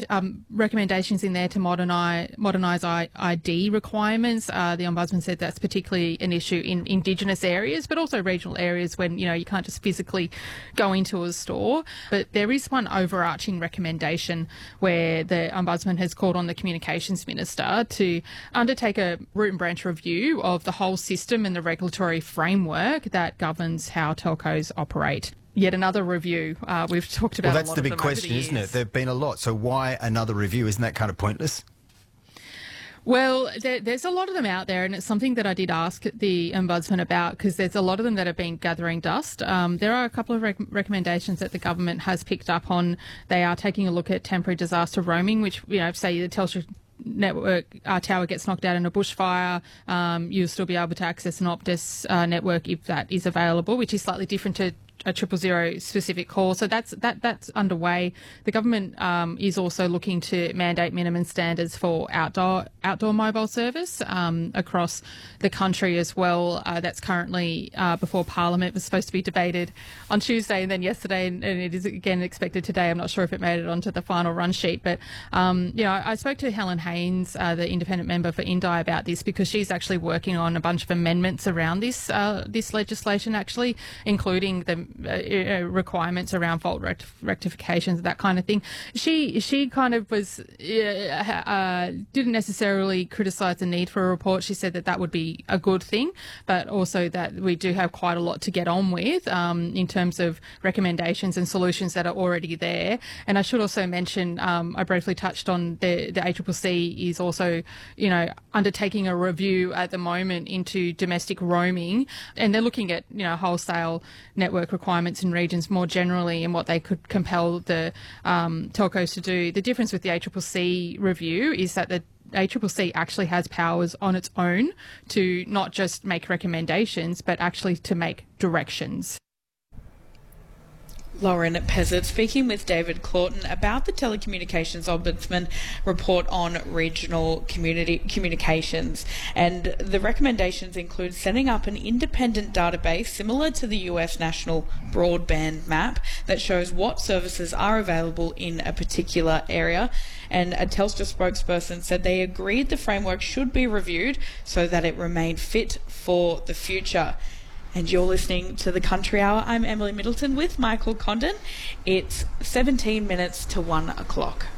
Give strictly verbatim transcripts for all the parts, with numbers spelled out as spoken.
um, recommendations in there to modernise modernise I D requirements. Uh, the Ombudsman said that's particularly an issue in Indigenous areas, but also regional areas when, you know, you can't just physically go into a store. But there is one overarching recommendation where the Ombudsman has called on the Communications Minister to undertake a root and branch review of the whole system and the regulatory framework that governs how telcos operate. Yet another review. Uh, we've talked about. Well, that's a lot the of big them question, over the isn't it? years. There've been a lot. So why another review? Isn't that kind of pointless? Well, there, there's a lot of them out there, and it's something that I did ask the Ombudsman about, because there's a lot of them that have been gathering dust. Um, there are a couple of rec- recommendations that the government has picked up on. They are taking a look at temporary disaster roaming, which, you know, say the Telstra network uh, tower gets knocked out in a bushfire, um, you'll still be able to access an Optus uh, network if that is available, which is slightly different to a triple zero specific call. So that's that that's underway. The government um, is also looking to mandate minimum standards for outdoor outdoor mobile service um, across the country as well. Uh, that's currently uh, before Parliament. It was supposed to be debated on Tuesday and then yesterday, and, and it is again expected today. I'm not sure if it made it onto the final run sheet, but um, you know, I, I spoke to Helen Haynes, uh, the independent member for Indi, about this, because she's actually working on a bunch of amendments around this uh, this legislation, actually, including the Uh, requirements around fault rectif- rectifications, that kind of thing. She she kind of was uh, uh, didn't necessarily criticise the need for a report. She said that that would be a good thing, but also that we do have quite a lot to get on with um, in terms of recommendations and solutions that are already there. And I should also mention, um, I briefly touched on the the A C C C is also, you know, undertaking a review at the moment into domestic roaming, and they're looking at, you know, wholesale network requirements in regions more generally and what they could compel the um, telcos to do. The difference with the A C C C review is that the A C C C actually has powers on its own to not just make recommendations, but actually to make directions. Lauren Pezzett speaking with David Claughton about the Telecommunications Ombudsman report on regional community communications. And the recommendations include setting up an independent database similar to the U S National Broadband Map that shows what services are available in a particular area. And a Telstra spokesperson said they agreed the framework should be reviewed so that it remained fit for the future. And you're listening to The Country Hour. I'm Emily Middleton with Michael Condon. It's seventeen minutes to one o'clock.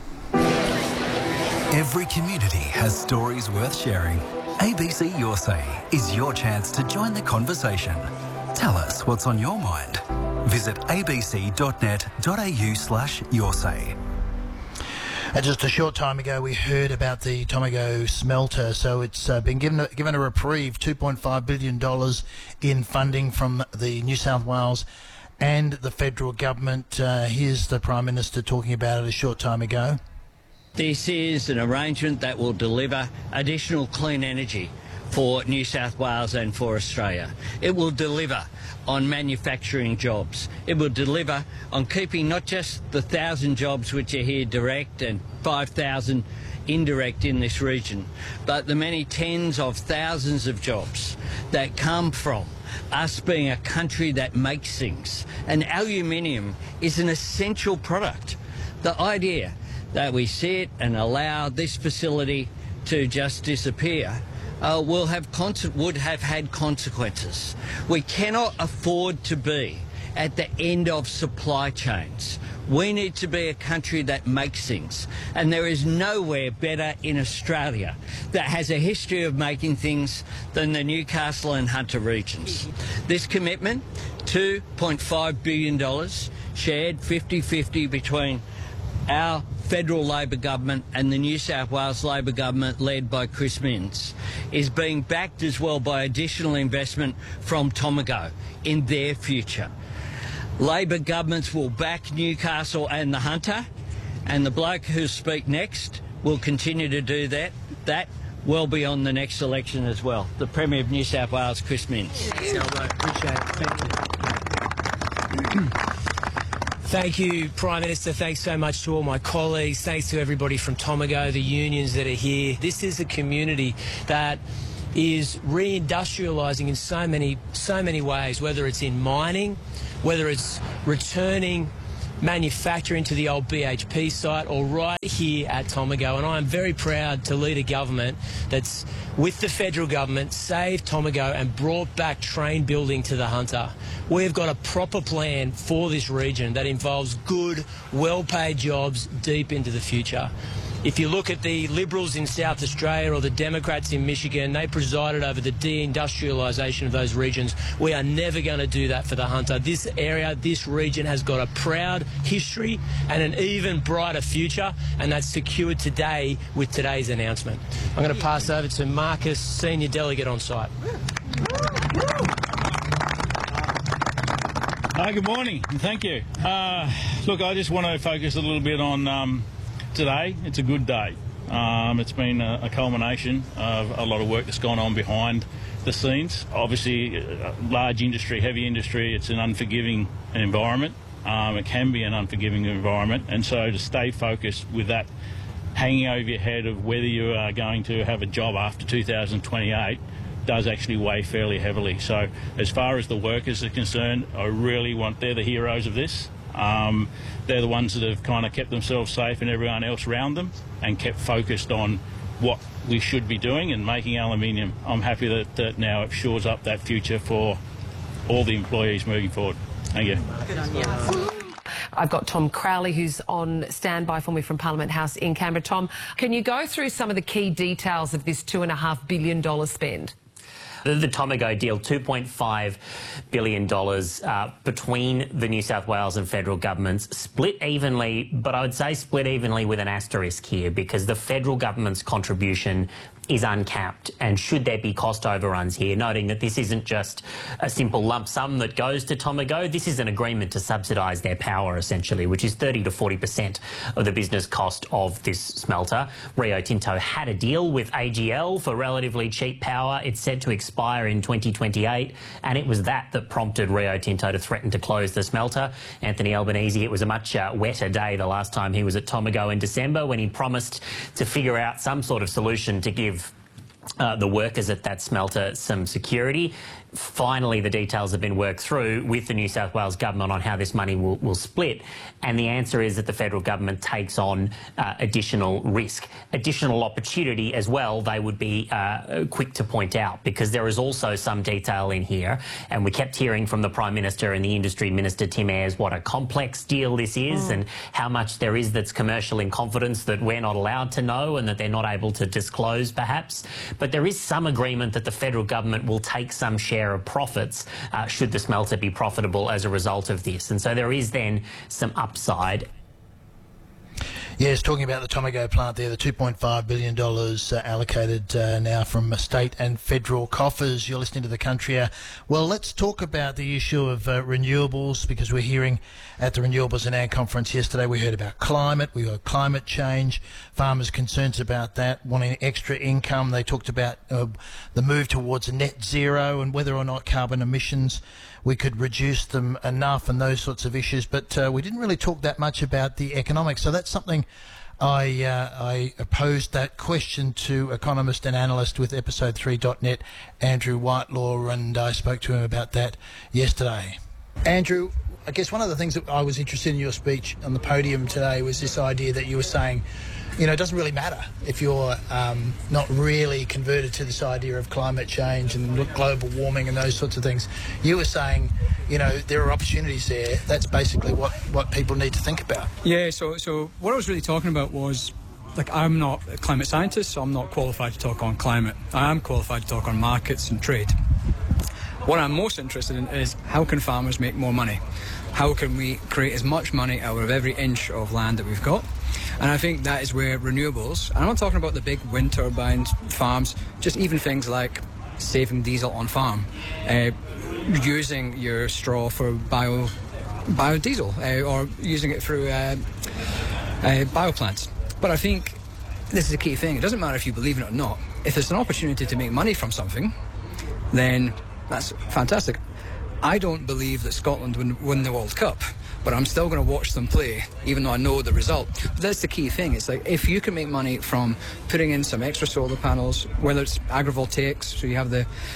Every community has stories worth sharing. A B C Your Say is your chance to join the conversation. Tell us what's on your mind. Visit abc.net.au slash your say. And just a short time ago, we heard about the Tomago smelter. So it's uh, been given a, given a reprieve, two point five billion dollars in funding from the New South Wales and the federal government. Uh, here's the Prime Minister talking about it a short time ago. This is an arrangement that will deliver additional clean energy for New South Wales and for Australia. It will deliver on manufacturing jobs. It will deliver on keeping not just the thousand jobs which are here direct and five thousand indirect in this region, but the many tens of thousands of jobs that come from us being a country that makes things. And aluminium is an essential product. The idea that we sit and allow this facility to just disappear Uh, will have con- would have had consequences. We cannot afford to be at the end of supply chains. We need to be a country that makes things, and there is nowhere better in Australia that has a history of making things than the Newcastle and Hunter regions. This commitment, two point five billion dollars, shared fifty fifty between our federal Labor government and the New South Wales Labor government led by Chris Minns, is being backed as well by additional investment from Tomago in their future. Labor governments will back Newcastle and the Hunter, and the bloke who'll speak next will continue to do that. That will be on the next election as well. The Premier of New South Wales, Chris Minns. Appreciate it. Thank you. Thank you, Prime Minister. Thanks so much to all my colleagues. Thanks to everybody from Tomago, the unions that are here. This is a community that is reindustrialising in so many, so many ways, whether it's in mining, whether it's returning manufacturing to the old B H P site, or right here at Tomago. And I am very proud to lead a government that's, with the federal government, saved Tomago and brought back train building to the Hunter. We've got a proper plan for this region that involves good, well-paid jobs deep into the future. If you look at the Liberals in South Australia or the Democrats in Michigan, they presided over the deindustrialisation of those regions. We are never going to do that for the Hunter. This area, this region has got a proud history and an even brighter future, and that's secured today with today's announcement. I'm going to pass over to Marcus, Senior Delegate on site. Uh, good morning, and thank you. Uh, look, I just want to focus a little bit on um, today. It's a good day. Um, it's been a, a culmination of a lot of work that's gone on behind the scenes. Obviously, uh, large industry, heavy industry, it's an unforgiving environment. Um, it can be an unforgiving environment, and so to stay focused with that hanging over your head of whether you are going to have a job after two thousand twenty-eight does actually weigh fairly heavily. So as far as the workers are concerned, I really want, they're the heroes of this. Um, they're the ones that have kind of kept themselves safe and everyone else around them and kept focused on what we should be doing and making aluminium. I'm happy that, that now it shores up that future for all the employees moving forward. Thank you. Good on you. I've got Tom Crowley, who's on standby for me from Parliament House in Canberra. Tom, can you go through some of the key details of this two point five billion dollars spend? The, the Tomago deal, two point five billion dollars uh, between the New South Wales and federal governments, split evenly, but I would say split evenly with an asterisk here, because the federal government's contribution is uncapped, and should there be cost overruns here, noting that this isn't just a simple lump sum that goes to Tomago, this is an agreement to subsidise their power, essentially, which is thirty to forty percent of the business cost of this smelter. Rio Tinto had a deal with A G L for relatively cheap power. It's set to expire in twenty twenty-eight, and it was that that prompted Rio Tinto to threaten to close the smelter. Anthony Albanese, it was a much uh, wetter day the last time he was at Tomago in December, when he promised to figure out some sort of solution to give Uh, the workers at that smelter some security. Finally, the details have been worked through with the New South Wales government on how this money will, will split, and the answer is that the federal government takes on uh, additional risk, additional opportunity as well, they would be uh, quick to point out, because there is also some detail in here, and we kept hearing from the Prime Minister and the Industry Minister, Tim Ayres, what a complex deal this is mm. and how much there is that's commercial in confidence that we're not allowed to know and that they're not able to disclose, perhaps. But there is some agreement that the federal government will take some share of profits uh, should the smelter be profitable as a result of this. And so there is then some upside. Yes, talking about the Tomago plant there, the two point five billion dollars uh, allocated uh, now from state and federal coffers. You're listening to The Country Hour. Well, let's talk about the issue of uh, renewables, because we're hearing at the Renewables and Ag Conference yesterday, we heard about climate, we heard climate change, farmers' concerns about that, wanting extra income. They talked about uh, the move towards a net zero and whether or not carbon emissions, we could reduce them enough and those sorts of issues. But uh, we didn't really talk that much about the economics. So that's something I uh, I posed that question to economist and analyst with episode three dot net, Andrew Whitelaw, and I spoke to him about that yesterday. Andrew, I guess one of the things that I was interested in your speech on the podium today was this idea that you were saying, you know, it doesn't really matter if you're um, not really converted to this idea of climate change and global warming and those sorts of things. You were saying, you know, there are opportunities there. That's basically what, what people need to think about. Yeah, so so what I was really talking about was, like, I'm not a climate scientist, so I'm not qualified to talk on climate. I am qualified to talk on markets and trade. What I'm most interested in is how can farmers make more money? How can we create as much money out of every inch of land that we've got? And I think that is where renewables, and I'm not talking about the big wind turbine farms, just even things like saving diesel on farm, uh, using your straw for bio biodiesel, uh, or using it through uh, uh, bioplants. But I think this is a key thing. It doesn't matter if you believe in it or not. If it's an opportunity to make money from something, then that's fantastic. I don't believe that Scotland would win the World Cup, but I'm still going to watch them play, even though I know the result. But that's the key thing. It's like, if you can make money from putting in some extra solar panels, whether it's agrivoltaics, so you have the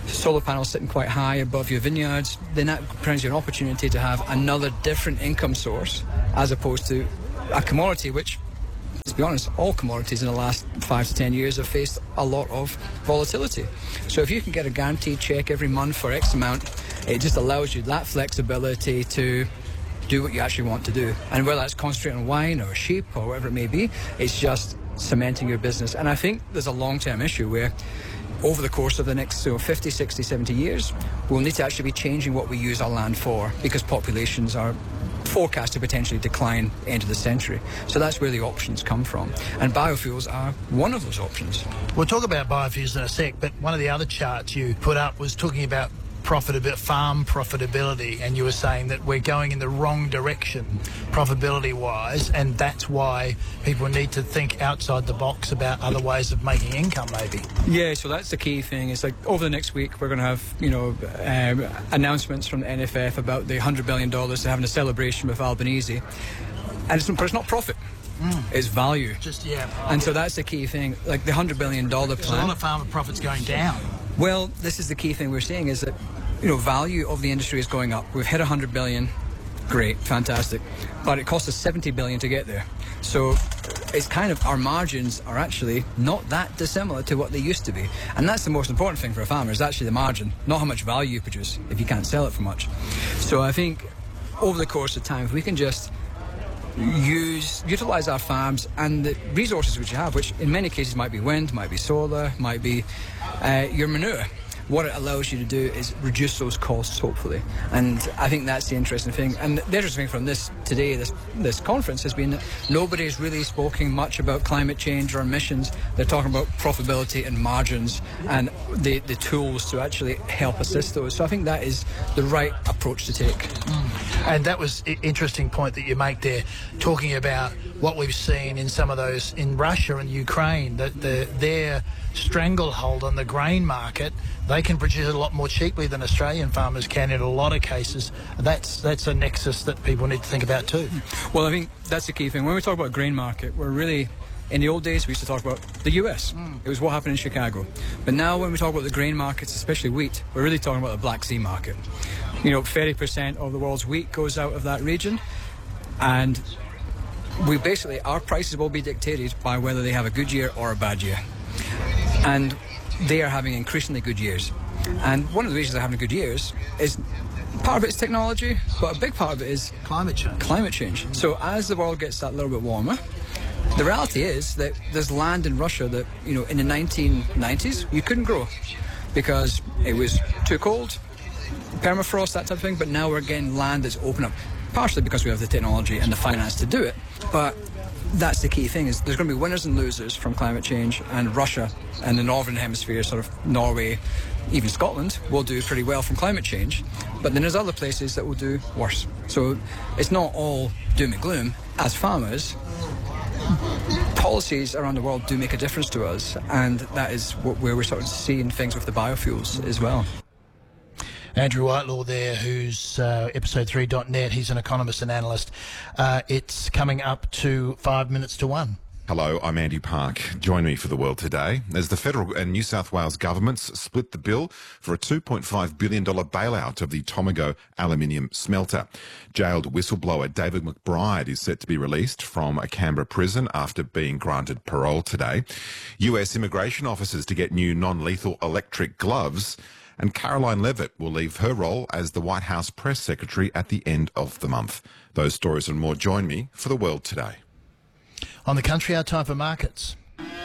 solar panels sitting quite high above your vineyards, then that presents you an opportunity to have another different income source as opposed to a commodity which, let's be honest, all commodities in the last five to ten years have faced a lot of volatility. So if you can get a guaranteed check every month for X amount, it just allows you that flexibility to do what you actually want to do. And whether that's concentrate on wine or sheep or whatever it may be, it's just cementing your business. And I think there's a long-term issue where over the course of the next so fifty, sixty, seventy years, we'll need to actually be changing what we use our land for because populations are forecast to potentially decline end of the century. So that's where the options come from. And biofuels are one of those options. We'll talk about biofuels in a sec, but one of the other charts you put up was talking about profitability, farm profitability, and you were saying that we're going in the wrong direction profitability-wise, and that's why people need to think outside the box about other ways of making income, maybe. Yeah, so that's the key thing. It's like over the next week we're going to have, you know, um, announcements from the N F F about the one hundred billion dollars. They're having a celebration with Albanese, and it's, but it's not profit. Mm. It's value. Just yeah. And so that's the key thing. Like the one hundred billion dollars plan. There's a lot of farmer profits going down. Well, this is the key thing we're seeing is that, you know, value of the industry is going up. We've hit one hundred billion, great, fantastic, but it cost us seventy billion to get there. So it's kind of, our margins are actually not that dissimilar to what they used to be. And that's the most important thing for a farmer is actually the margin, not how much value you produce if you can't sell it for much. So I think over the course of time, if we can just use, utilize our farms and the resources which you have, which in many cases might be wind, might be solar, might be uh, your manure. What it allows you to do is reduce those costs, hopefully. And I think that's the interesting thing. And the interesting thing from this today, this this conference, has been that nobody's really spoken much about climate change or emissions. They're talking about profitability and margins and the, the tools to actually help assist those. So I think that is the right approach to take. Mm. And that was an interesting point that you make there, talking about what we've seen in some of those in Russia and Ukraine, that the, their stranglehold on the grain market, they can produce it a lot more cheaply than Australian farmers can in a lot of cases. That's that's a nexus that people need to think about too. Well, I think that's the key thing. When we talk about grain market, we're really, in the old days we used to talk about the U S. Mm. It was what happened in Chicago. But now when we talk about the grain markets, especially wheat, we're really talking about the Black Sea market. You know, thirty percent of the world's wheat goes out of that region, and we basically, our prices will be dictated by whether they have a good year or a bad year. And they are having increasingly good years. And one of the reasons they're having good years is part of it is technology, but a big part of it is climate change. Climate change. So as the world gets that little bit warmer, the reality is that there's land in Russia that, you know, in the nineteen nineties you couldn't grow because it was too cold, permafrost, that type of thing. But now we're getting land that's open up, partially because we have the technology and the finance to do it. But that's the key thing, is there's going to be winners and losers from climate change, and Russia and the northern hemisphere, sort of Norway, even Scotland, will do pretty well from climate change, but then there's other places that will do worse. So it's not all doom and gloom. As farmers, policies around the world do make a difference to us, and that is what, where we're sort of seeing things with the biofuels as well. Andrew Whitelaw there, who's uh, episode three dot net. He's an economist and analyst. Uh, it's coming up to five minutes to one. Hello, I'm Andy Park. Join me for The World Today as the federal and New South Wales governments split the bill for a two point five billion dollars bailout of the Tomago aluminium smelter. Jailed whistleblower David McBride is set to be released from a Canberra prison after being granted parole today. U S immigration officers to get new non-lethal electric gloves. And Caroline Levitt will leave her role as the White House press secretary at the end of the month. Those stories and more. Join me for The World Today. On the Country Hour, time for markets.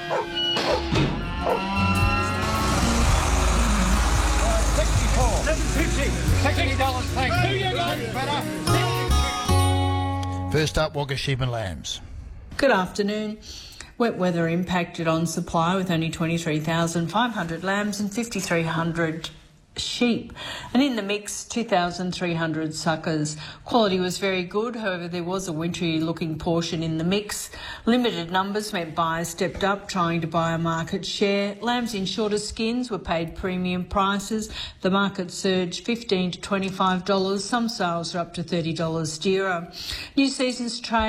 First up, Wagga sheep and lambs. Good afternoon. Wet weather impacted on supply with only twenty-three thousand five hundred lambs and five thousand three hundred sheep. And in the mix, two thousand three hundred suckers. Quality was very good, however there was a wintry looking portion in the mix. Limited numbers meant buyers stepped up trying to buy a market share. Lambs in shorter skins were paid premium prices. The market surged fifteen to twenty-five dollars. Some sales are up to thirty dollars dearer. New season's trade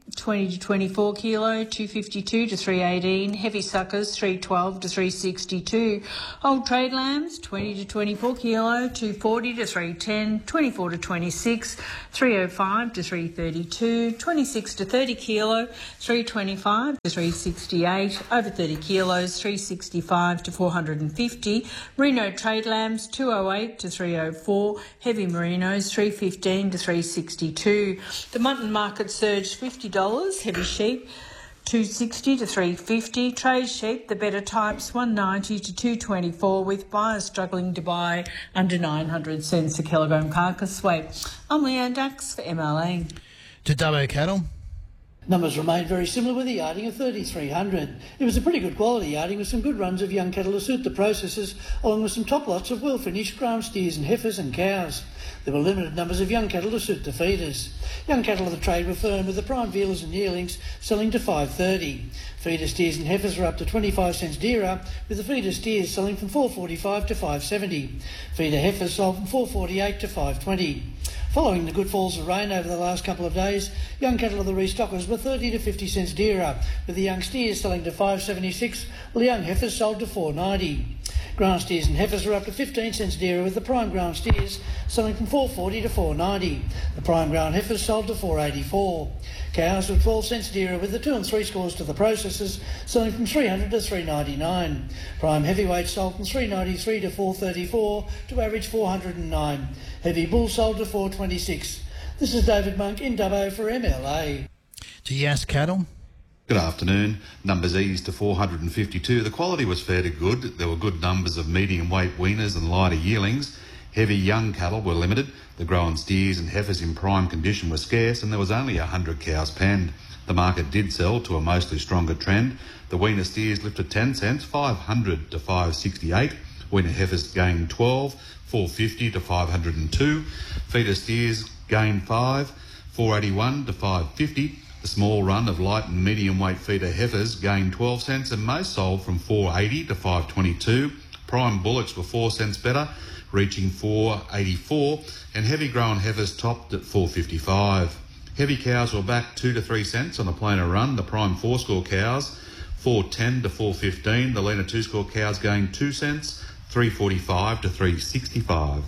twenty to twenty-four kilo, two fifty-two to three eighteen. Heavy suckers, three twelve to three sixty-two. Old trade lambs, twenty to twenty-four kilo, two forty to three ten. twenty-four to twenty-six, three oh five to three thirty-two. twenty-six to thirty kilo, three twenty-five to three sixty-eight. Over thirty kilos, three sixty-five to four fifty. Merino trade lambs, two oh eight to three oh four. Heavy merinos, three fifteen to three sixty-two. The mutton market surged fifty dollars. Heavy sheep, two sixty to three fifty. Trade sheep, the better types, one ninety to two twenty-four, with buyers struggling to buy under nine hundred cents a kilogram carcass weight. I'm Leanne Dax for M L A. To Dubbo cattle. Numbers remained very similar with a yarding of thirty-three hundred. It was a pretty good quality yarding with some good runs of young cattle to suit the processors, along with some top lots of well-finished grown steers and heifers and cows. There were limited numbers of young cattle to suit the feeders. Young cattle of the trade were firm, with the prime vealers and yearlings selling to five thirty. Feeder steers and heifers were up to twenty-five cents dearer, with the feeder steers selling from four forty-five to five seventy. Feeder heifers sold from four forty-eight to five twenty. Following the good falls of rain over the last couple of days, young cattle of the restockers were thirty to fifty cents dearer, with the young steers selling to five seventy-six, while the young heifers sold to four ninety. Ground steers and heifers were up to fifteen cents dearer, with the prime ground steers selling from four forty to four ninety. The prime ground heifers sold to four eighty-four. Cows were twelve cents dearer, with the two and three scores to the processors selling from three hundred to three ninety-nine. Prime heavyweight sold from three ninety-three to four thirty-four to average four hundred nine. Heavy bull sold to four twenty-six. This is David Monk in Dubbo for M L A. To Yass cattle. Good afternoon. Numbers eased to four hundred fifty-two. The quality was fairly good. There were good numbers of medium weight weaners and lighter yearlings. Heavy young cattle were limited. The grown steers and heifers in prime condition were scarce, and there was only one hundred cows penned. The market did sell to a mostly stronger trend. The weaner steers lifted ten cents, five hundred to five sixty-eight. Weaner heifers gained twelve, four fifty to five hundred two. Feeder steers gained five, four eighty-one to five fifty. The small run of light and medium weight feeder heifers gained twelve cents, and most sold from four eighty to five twenty-two. Prime bullocks were four cents better, reaching four eighty-four, and heavy grown heifers topped at four fifty-five. Heavy cows were back two to three cents on a plainer run. The prime four score cows four ten to four fifteen. The leaner two score cows gained two cents, three forty-five to three sixty-five.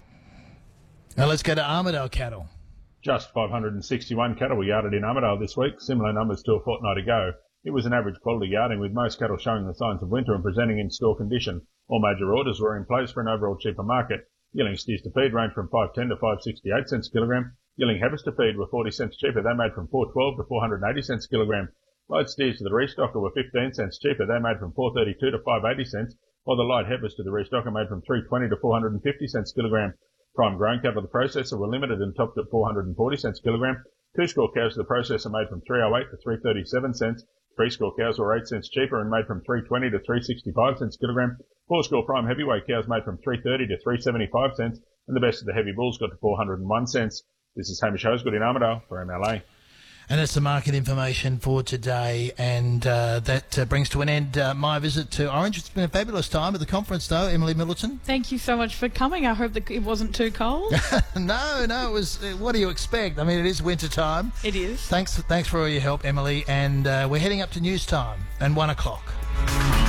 Now let's go to Armidale cattle. Just five hundred sixty-one cattle were yarded in Armidale this week, similar numbers to a fortnight ago. It was an average quality yarding, with most cattle showing the signs of winter and presenting in store condition. All major orders were in place for an overall cheaper market. Yearling steers to feed ranged from five ten to five sixty-eight cents a kilogram. Yearling heifers to feed were forty cents cheaper. They made from four twelve to four eighty cents a kilogram. Light steers to the restocker were fifteen cents cheaper. They made from four thirty-two to five eighty cents, while the light heifers to the restocker made from three twenty to four fifty cents a kilogram. Prime grown cattle to the processor were limited and topped at four forty cents a kilogram. Two score cows to the processor made from three oh eight to three thirty-seven cents. Three score cows were eight cents cheaper and made from three twenty to three sixty-five cents a kilogram. Four score prime heavyweight cows made from three thirty to three seventy-five cents, and the best of the heavy bulls got to four hundred one cents. This is Hamish Hosgood in Armidale for M L A. And that's the market information for today, and uh, that uh, brings to an end uh, my visit to Orange. It's been a fabulous time at the conference, though, Emily Middleton. Thank you so much for coming. I hope that it wasn't too cold. no, no, it was. Uh, what do you expect? I mean, it is winter time. It is. Thanks, thanks for all your help, Emily, and uh, we're heading up to news time and one o'clock.